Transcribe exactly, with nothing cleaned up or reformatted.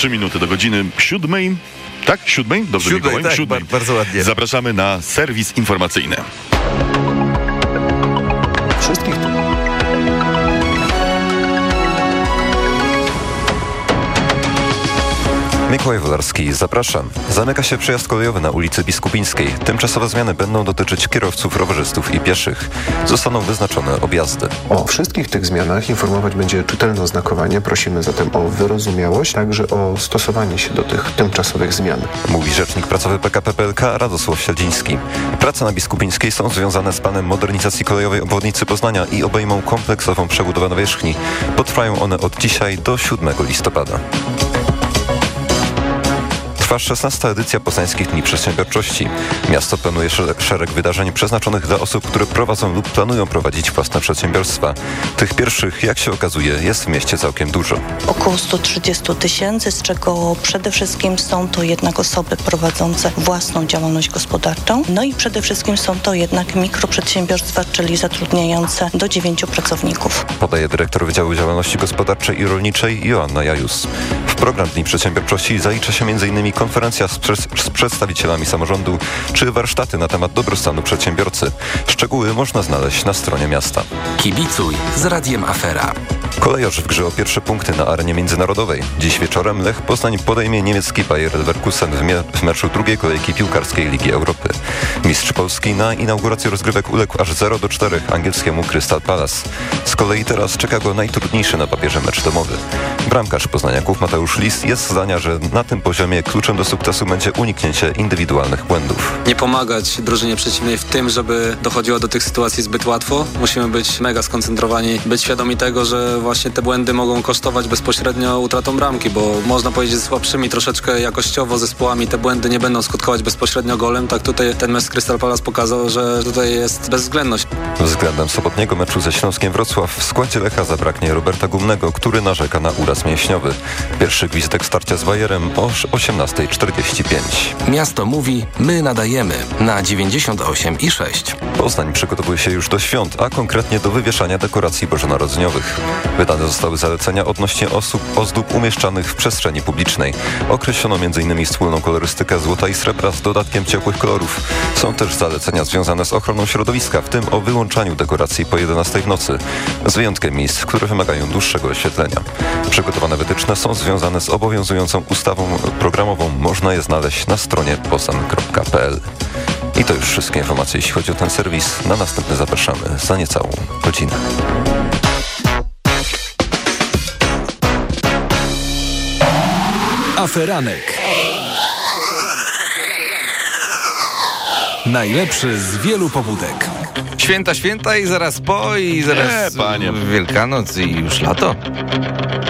trzy minuty do godziny siódmej. Tak? Siódmej? Dobrze Siódmej, Mikołaj? tak, Siódmej. bardzo ładnie. Zapraszamy na serwis informacyjny. Wszystkich Mikołaj Wolarski, zapraszam. Zamyka się przejazd kolejowy na ulicy Biskupińskiej. Tymczasowe zmiany będą dotyczyć kierowców, rowerzystów i pieszych. Zostaną wyznaczone objazdy. O wszystkich tych zmianach informować będzie czytelne oznakowanie. Prosimy zatem o wyrozumiałość, także o stosowanie się do tych tymczasowych zmian. Mówi rzecznik prasowy P K P P L K Radosław Śledziński. Prace na Biskupińskiej są związane z planem modernizacji kolejowej obwodnicy Poznania i obejmą kompleksową przebudowę nawierzchni. Potrwają one od dzisiaj do siódmego listopada. Trwa szesnasta edycja Poznańskich Dni Przedsiębiorczości. Miasto planuje szereg wydarzeń przeznaczonych dla osób, które prowadzą lub planują prowadzić własne przedsiębiorstwa. Tych pierwszych, jak się okazuje, jest w mieście całkiem dużo. Około sto trzydzieści tysięcy, z czego przede wszystkim są to jednak osoby prowadzące własną działalność gospodarczą. No i przede wszystkim są to jednak mikroprzedsiębiorstwa, czyli zatrudniające do dziewięciu pracowników. Podaje dyrektor Wydziału Działalności Gospodarczej i Rolniczej Joanna Jajus. W program Dni Przedsiębiorczości zalicza się między innymi konferencja z, przez, z przedstawicielami samorządu czy warsztaty na temat dobrostanu przedsiębiorcy. Szczegóły można znaleźć na stronie miasta. Kibicuj z Radiem Afera. Kolejorz w grze o pierwsze punkty na arenie międzynarodowej. Dziś wieczorem Lech Poznań podejmie niemiecki Bayer Leverkusen w, mie- w meczu drugiej kolejki piłkarskiej Ligi Europy. Mistrz Polski na inaugurację rozgrywek uległ aż zero do czterech angielskiemu Crystal Palace. Z kolei teraz czeka go najtrudniejszy na papierze mecz domowy. Bramkarz poznaniaków Mateusz Lis jest zdania, że na tym poziomie kluczem do sukcesu będzie uniknięcie indywidualnych błędów. Nie pomagać drużynie przeciwnej w tym, żeby dochodziło do tych sytuacji zbyt łatwo. Musimy być mega skoncentrowani, być świadomi tego, że właśnie te błędy mogą kosztować bezpośrednio utratą bramki, bo można powiedzieć, że słabszymi troszeczkę jakościowo zespołami te błędy nie będą skutkować bezpośrednio golem. Tak tutaj ten mecz z Crystal Palace pokazał, że tutaj jest bezwzględność. Względem sobotniego meczu ze Śląskiem Wrocław w składzie Lecha zabraknie Roberta Gumnego, który narzeka na uraz mięśniowy. Pierwszy gwizdek starcia z Bayerem o osiemnasta czterdzieści pięć. Miasto mówi, my nadajemy na dziewięćdziesiąt osiem i sześć. Poznań przygotowuje się już do świąt, a konkretnie do wywieszania dekoracji bożonarodzeniowych. Wydane zostały zalecenia odnośnie osób, ozdób umieszczanych w przestrzeni publicznej. Określono między innymi wspólną kolorystykę złota i srebra z dodatkiem ciepłych kolorów. Są też zalecenia związane z ochroną środowiska, w tym o wyłączaniu dekoracji po jedenastej w nocy, z wyjątkiem miejsc, które wymagają dłuższego oświetlenia. Przygotowane wytyczne są związane z obowiązującą ustawą programową. Można je znaleźć na stronie posan kropka p l. I to już wszystkie informacje, jeśli chodzi o ten serwis. Na następny zapraszamy za niecałą godzinę. Aferanek. Najlepszy z wielu pobudek. Święta, święta i zaraz po, i zaraz Nie, panie. Wielkanoc i już lato.